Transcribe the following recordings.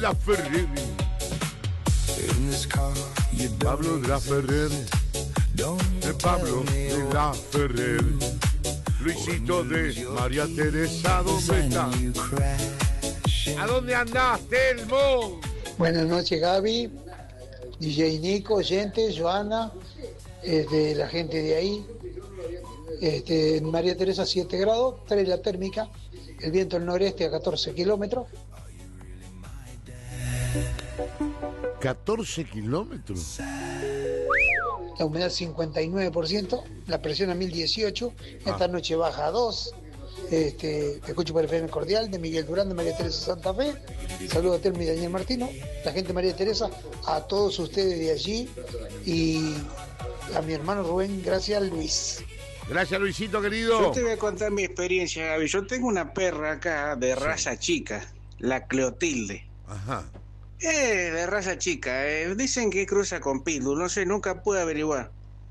la Ferrer. Pablo de la Ferrer. Pablo de la Ferrer. Luisito de María Teresa, ¿dónde estás? ¿A dónde andás, Telmo? Buenas noches, Gaby, DJ Nico, oyentes, Joana, la gente de ahí. En María Teresa 7 grados, 3 la térmica, el viento del noreste a 14 kilómetros. 14 kilómetros. La humedad 59%, la presión a 1018, esta noche baja a 2. Te escucho por el FM Cordial de Miguel Durán de María Teresa Santa Fe. Saludos a Telmo y Daniel Martino, la gente de María Teresa, a todos ustedes de allí y a mi hermano Rubén. Gracias, Luis. Gracias, Luisito, querido. Yo te voy a contar mi experiencia, Gaby. Yo tengo una perra acá de raza chica, la Cleotilde. Ajá. De raza chica. Dicen que cruza con Pitbull, no sé, nunca pude averiguar.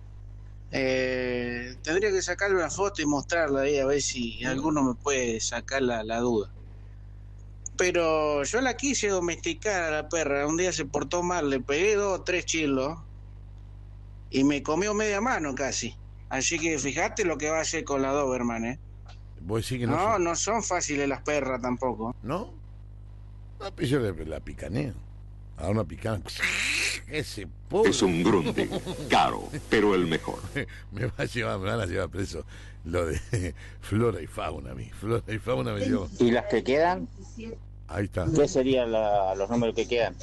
Tendría que sacarle una foto y mostrarla ahí a ver si alguno me puede sacar la duda. Pero yo la quise domesticar a la perra. Un día se portó mal, le pegué 2 o 3 chilos y me comió media mano casi. Así que fíjate lo que va a hacer con la Doberman, ¿Vos decís que no son fáciles las perras tampoco. ¿No? No, pues yo la picaneo. A una picana. Ese pobre. Es un grunte, caro, pero el mejor. Me van a llevar preso lo de flora y fauna a mí. Flora y fauna me dio. ¿Y las que quedan? Ahí está. ¿Qué serían los números que quedan?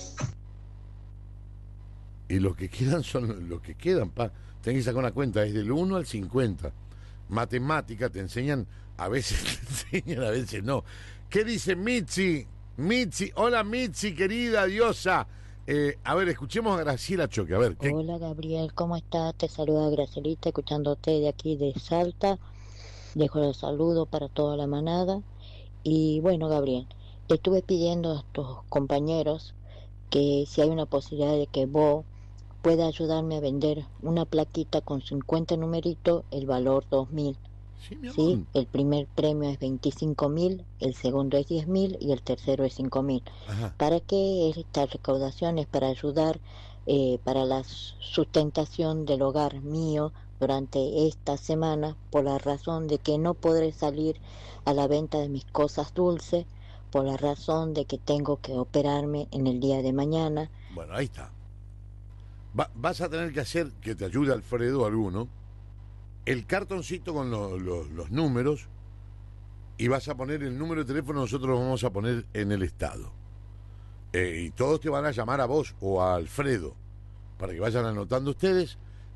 Y los que quedan son los que quedan, pa. Tenés que sacar una cuenta, es del 1 al 50. Matemática te enseñan, a veces te enseñan, a veces no. ¿Qué dice Mitzi? Mitzi, hola Mitzi, querida diosa. A ver, escuchemos a Graciela Choque, a ver. ¿qué? Hola Gabriel, ¿cómo estás? Te saluda Gracielita, escuchándote de aquí de Salta. Dejo el saludo para toda la manada. Y bueno, Gabriel, te estuve pidiendo a tus compañeros que si hay una posibilidad de que vos pueda ayudarme a vender una plaquita con 50 numeritos, el valor 2.000. Sí, el primer premio es 25.000, el segundo es 10.000 y el tercero es 5.000. ¿Para qué esta recaudación? Es para ayudar para la sustentación del hogar mío durante esta semana, por la razón de que no podré salir a la venta de mis cosas dulces, por la razón de que tengo que operarme en el día de mañana. Bueno, ahí está. Vas a tener que hacer, que te ayude Alfredo alguno, el cartoncito con los números, y vas a poner el número de teléfono, nosotros lo vamos a poner en el estado. Y todos te van a llamar a vos o a Alfredo, para que vayan anotando ustedes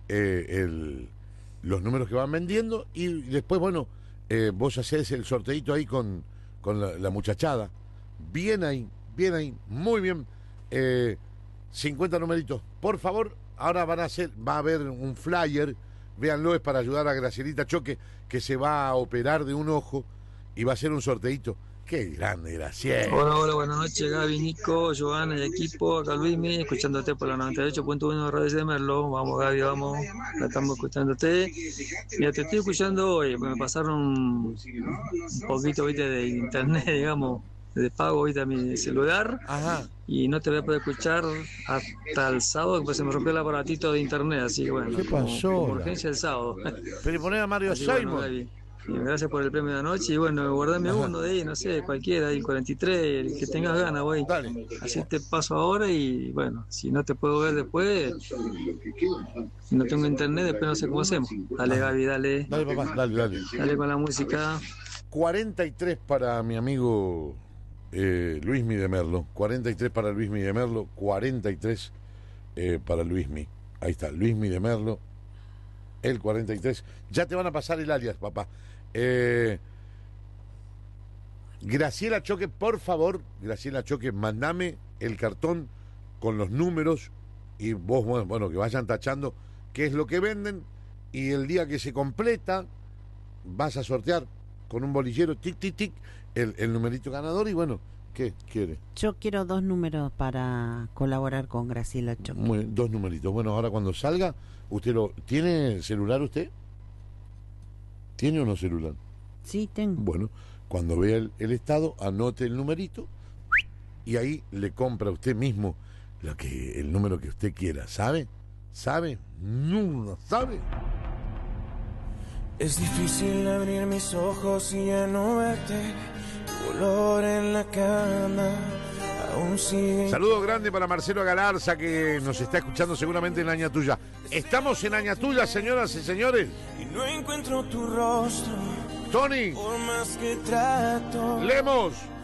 los números que van vendiendo, y después, bueno, vos hacés el sorteito ahí con la muchachada. Bien ahí, muy bien. 50 numeritos, por favor. Ahora va a haber un flyer, véanlo, es para ayudar a Gracielita Choque, que se va a operar de un ojo y va a hacer un sorteito. Qué grande, Graciela. Hola, buenas noches, Gaby, Nico, Joana y equipo, acá Luismi, escuchándote por la 98.1 de Radio de Merlo. Vamos, Gaby, vamos, la estamos escuchándote. Mira, te estoy escuchando hoy, me pasaron un poquito, viste, de internet, digamos, de pago, viste, a mi celular. Ajá. Y no te voy a poder escuchar hasta el sábado, que se me rompió el aparatito de internet, así que bueno. ¿Qué pasó? Por urgencia el sábado. Pero poner a Mario Simon. Bueno, Gaby, gracias por el premio de anoche y bueno, guardame uno de ahí, no sé, cualquiera, el 43, el que tengas ganas, güey. Dale. Así te paso ahora y bueno, si no te puedo ver después, si no tengo internet, después no sé cómo hacemos. Dale, Gaby, dale. Dale, papá, dale. Dale con la música. 43 para mi amigo Luismi de Merlo. 43 para Luismi de Merlo. 43 para Luismi. Ahí está, Luismi de Merlo. El 43. Ya te van a pasar el alias, papá. Graciela Choque, por favor, Graciela Choque, mandame el cartón con los números y vos, bueno, que vayan tachando qué es lo que venden, y el día que se completa vas a sortear con un bolillero, tic, tic, tic, el numerito ganador. Y bueno, ¿qué quiere? Yo quiero 2 números para colaborar con Graciela Choque. 2 numeritos. Bueno, ahora cuando salga, ¿tiene celular usted? ¿Tiene o no celular? Sí, tengo. Bueno, cuando vea el estado, anote el numerito y ahí le compra a usted mismo el número que usted quiera. ¿Sabe? ¿Sabe? No, ¿sabe? Es difícil abrir mis ojos y ya no verte. Tu olor en la cama aún sigue. Saludo grande para Marcelo Galarza, que nos está escuchando seguramente en Añatuya. Estamos en Añatuya, señoras y señores. Y no encuentro tu rostro. Tony. Por más que trato. Lemos.